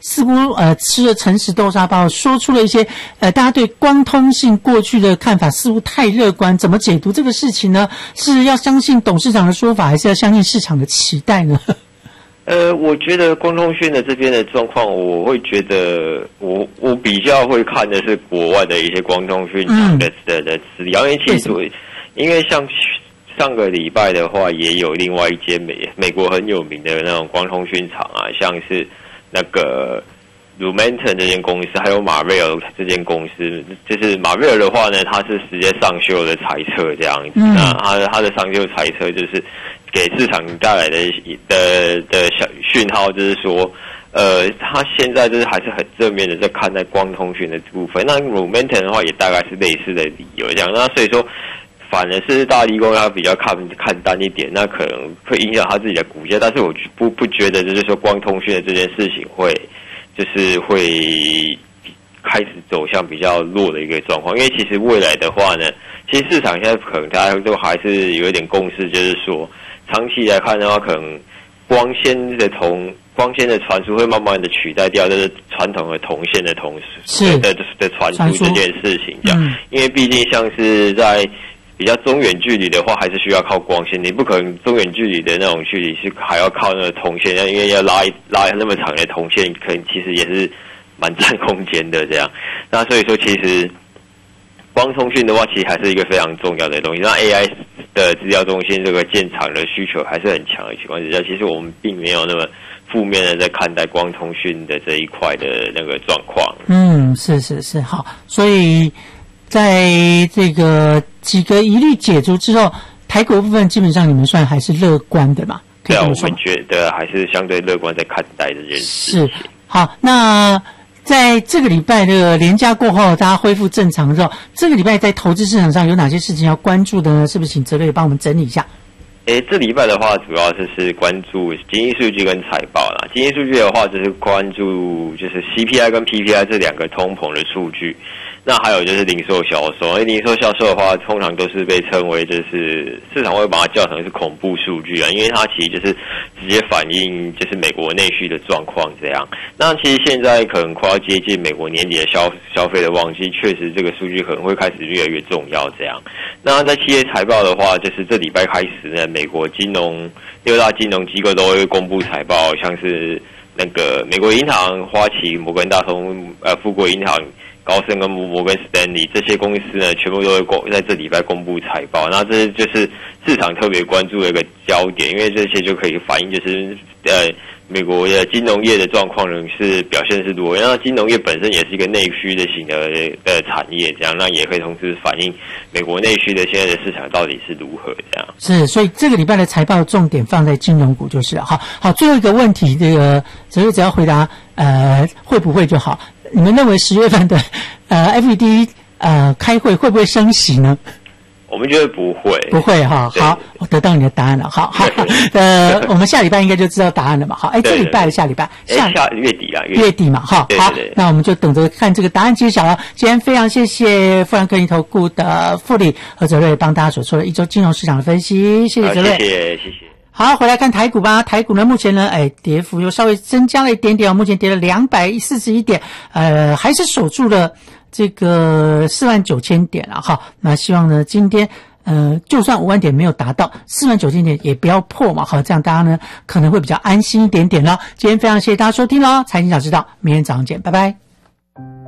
似乎吃了诚实豆沙包，说出了一些大家对光通信过去的看法似乎太乐观，怎么解读这个事情呢？是要相信董事长的说法，还是要相信市场的期待呢？ 我觉得光通讯的这边的状况，我会觉得我比较会看的是国外的一些光通讯厂的资料，因为像上个礼拜的话，也有另外一间美国很有名的那种光通讯厂啊，像是那个 Lumentum 这间公司，还有马瑞尔这间公司。就是马瑞尔的话呢，它是直接上修的财测这样子，那它的上修财测就是给市场带来的小讯号，就是说，他现在就是还是很正面的在看待光通讯的部分。那 Lumentum 的话，也大概是类似的理由这样。那所以说，反而是大立光它比较看淡一点，那可能会影响他自己的股价。但是我不觉得，就是说光通讯的这件事情会开始走向比较弱的一个状况。因为其实未来的话呢，其实市场现在可能大家都还是有一点共识，就是说，长期来看的话，可能光纤的传输会慢慢的取代掉就是传统的铜线的传输这件事情，这样。因为毕竟像是在比较中远距离的话，还是需要靠光纤，你不可能中远距离的那种距离是还要靠那个铜线，因为要拉那么长的铜线，可能其实也是蛮占空间的这样。那所以说，其实光通讯的话，其实还是一个非常重要的东西。那 AI 的资料中心这个建厂的需求还是很强的情况之下，其实我们并没有那么负面的在看待光通讯的这一块的那个状况。 是好，所以在这个几个疑虑解除之后，台股部分基本上你们算还是乐观的嘛？ 对啊，我们觉得还是相对乐观在看待这件事情。 是好，那在这个礼拜的连假过后，大家恢复正常之后，这个礼拜在投资市场上有哪些事情要关注的呢？是不是请哲瑞帮我们整理一下？ 这礼拜的话，主要就是关注经济数据跟财报啦。经济数据的话，就是关注就是 CPI 跟 PPI 这两个通膨的数据。那还有就是零售销售，零售销售的话，通常都是被称为就是市场会把它叫成是恐怖数据啊，因为它其实就是直接反映就是美国内需的状况这样。那其实现在可能快要接近美国年底的消费的旺季，确实这个数据可能会开始越来越重要这样。那在企业财报的话，就是这礼拜开始呢，美国六大金融机构都会公布财报，像是那个美国银行、花旗、摩根大通、富国银行、高盛跟摩根士丹利这些公司呢，全部都会在这礼拜公布财报。那这就是市场特别关注的一个焦点，因为这些就可以反映就是美国的金融业的状况呢是表现是如何。那金融业本身也是一个内需的型的产业，这样那也可以同时反映美国内需的现在的市场到底是如何这样。 是，所以这个礼拜的财报重点放在金融股就是了。好，最后一个问题，这个只要回答会不会就好。你们认为10月份的FED 开会会不会升息呢？ 我们觉得不会。不会哈。好，我得到你的答案了。好，我们下礼拜应该就知道答案了嘛。好，这礼拜的下礼拜下月底啦， 月底嘛。好，那我们就等着看这个答案揭晓了。今天非常谢谢富兰克林投顾的副理何哲瑞帮大家所做的一周金融市场的分析，谢谢哲瑞， 谢谢。 好，回来看台股吧。台股呢，目前呢，跌幅又稍微增加了一点点，目前跌了241点，还是守住了这个49000点了哈。那希望呢，今天就算5万点没有达到49000点，也不要破嘛，好，这样大家呢可能会比较安心一点点了。今天非常谢谢大家收听咯，财经早知道，明天早上见，拜拜。